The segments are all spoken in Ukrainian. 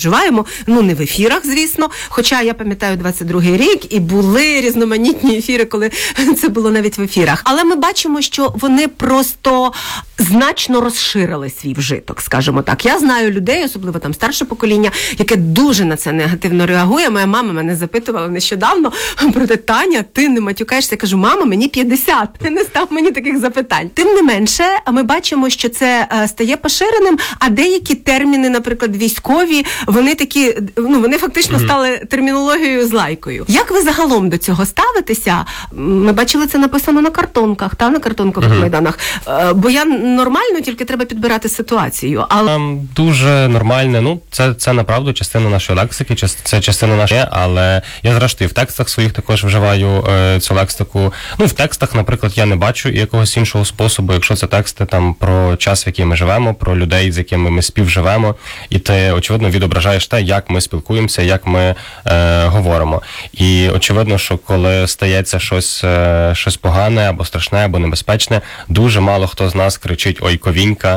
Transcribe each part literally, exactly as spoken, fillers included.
вживаємо. Ну, не в ефірах, звісно, хоча я пам'ятаю двадцять другий рік, і були різноманітні ефіри, коли це було навіть в ефірах. Але ми бачимо, що вони просто значно розширили свій вжиток, скажімо так. Я знаю людей, особливо там старше покоління, яке дуже на це негативно реагує. Моя мама мене запитувала нещодавно про те: Таня, ти не матюкаєшся? Я кажу: мама, мені п'ятдесят, ти не став мені таких запитань. Тим не менше, ми бачимо, що це стає поширеним, а деякі терміни, наприклад, військові, вони такі, ну, вони фактично mm-hmm. стали термінологією з лайкою. Як ви загалом до цього ставитеся? Ми бачили це написано на картонках, та на картонкових mm-hmm. майданах. Бо я нормально, тільки треба підбирати ситуацію. Але... Дуже нормально. Ну, це, це направду частина нашої лексики, це частина нашої, але я зрештою в текстах своїх також вживаю е, цю лексику. Ну, в текстах, наприклад, я не бачу якогось іншого способу, якщо це тексти там про час, в який ми живемо, про людей, з якими ми співживемо, і ти, очевидно, відображаєш те, як ми спілкуємося, як ми е, говоримо. І очевидно, що коли стається щось, е, щось погане, або страшне, або небезпечне, дуже мало хто з нас кричить: ой, ковінька,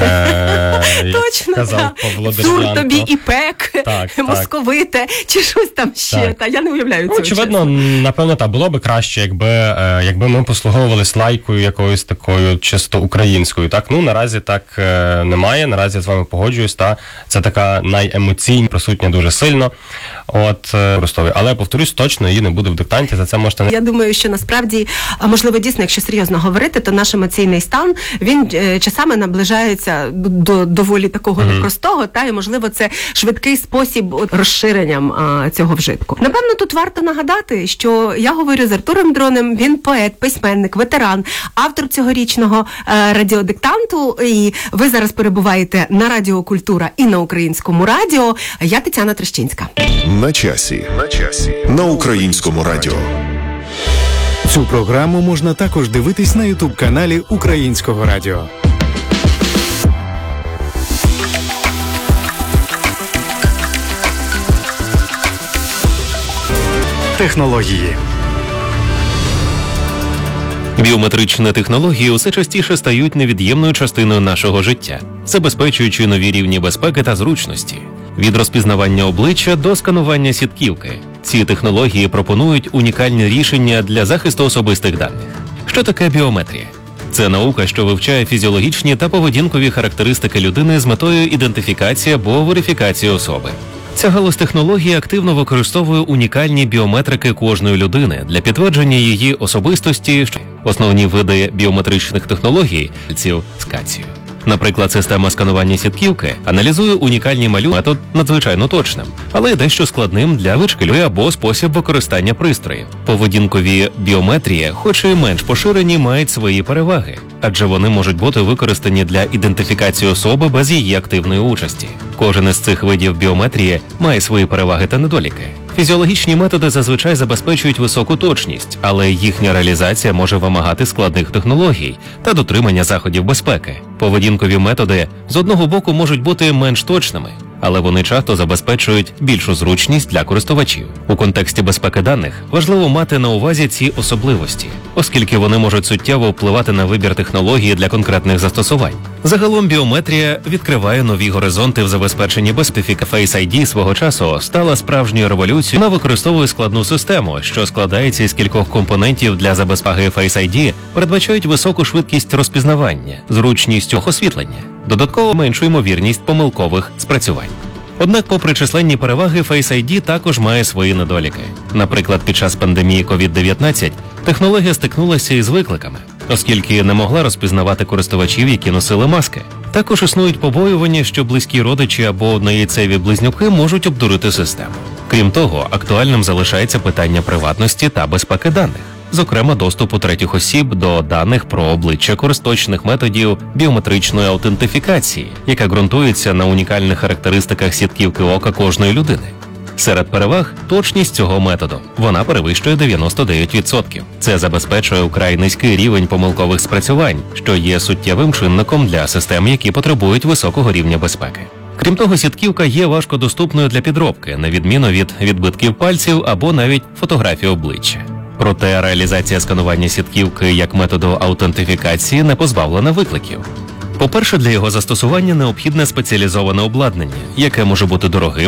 е, точно, казав Павло Дерев'янко. Цур тобі і пек, так, московите, так. чи щось там ще. Так. Та, я не уявляю цього. Очевидно, напевно, та було би краще, якби, е, якби ми послуговувались лайкою якоюсь такою чисто українською. Так, ну, наразі так е, немає, наразі я з вами погоджуюсь, та це така найемоційна, присутня дуже сильно. От, е, але, повторюсь, точно її не буде в диктанті, за це можете... Я думаю, що насправді, можливо, дійсно, якщо серйозно говорити, то наш емоційний стан, він е, часами наближається до доволі такого mm-hmm. непростого, та, і, можливо, це швидкий спосіб от, розширенням а, цього вжитку. Напевно, тут варто нагадати, що я говорю з Артуром Дронем, він поет, письменник, ветеран, автор цьогорічного е, радіодиктанту, і ви зараз перебуваєте на Радіо Культура і на Українському радіо. Я Тетяна Трещинська. На часі. На часі. На Українському радіо. Цю програму можна також дивитись на ютуб-каналі Українського радіо. Технології. Біометричні технології усе частіше стають невід'ємною частиною нашого життя, забезпечуючи нові рівні безпеки та зручності. Від розпізнавання обличчя до сканування сітківки. Ці технології пропонують унікальні рішення для захисту особистих даних. Що таке біометрія? Це наука, що вивчає фізіологічні та поведінкові характеристики людини з метою ідентифікації або верифікації особи. Ця галузь технології активно використовує унікальні біометрики кожної людини для підтвердження її особистості. Основні види біометричних технологій – скацію. Наприклад, система сканування сітківки аналізує унікальні малюнки, метод надзвичайно точним, але й дещо складним для вичкілює або спосіб використання пристроїв. Поведінкові біометрії, хоч і менш поширені, мають свої переваги, адже вони можуть бути використані для ідентифікації особи без її активної участі. Кожен із цих видів біометрії має свої переваги та недоліки. Фізіологічні методи зазвичай забезпечують високу точність, але їхня реалізація може вимагати складних технологій та дотримання заходів безпеки. Поведінкові методи з одного боку можуть бути менш точними, але вони часто забезпечують більшу зручність для користувачів. У контексті безпеки даних важливо мати на увазі ці особливості, оскільки вони можуть суттєво впливати на вибір технології для конкретних застосувань. Загалом біометрія відкриває нові горизонти в забезпеченні безпеки. Face ай ді свого часу стала справжньою революцією. Вона використовує складну систему, що складається із кількох компонентів для забезпеки. Face ай ді передбачають високу швидкість розпізнавання, зручність освітлення, додатково меншу ймовірність помилкових спрацювань. Однак, попри численні переваги, Face ай ді також має свої недоліки. Наприклад, під час пандемії ковід дев'ятнадцять технологія стикнулася із викликами, оскільки не могла розпізнавати користувачів, які носили маски. Також існують побоювання, що близькі родичі або однояйцеві близнюки можуть обдурити систему. Крім того, актуальним залишається питання приватності та безпеки даних, зокрема доступу третіх осіб до даних про обличчя користувачних методів біометричної аутентифікації, яка ґрунтується на унікальних характеристиках сітківки ока кожної людини. Серед переваг – точність цього методу. Вона перевищує дев'яносто дев'ять відсотків. Це забезпечує вкрай низький рівень помилкових спрацювань, що є суттєвим чинником для систем, які потребують високого рівня безпеки. Крім того, сітківка є важкодоступною для підробки, на відміну від відбитків пальців або навіть фотографій обличчя. Проте реалізація сканування сітківки як методу аутентифікації не позбавлена викликів. По-перше, для його застосування необхідне спеціалізоване обладнання, яке може бути дорогим,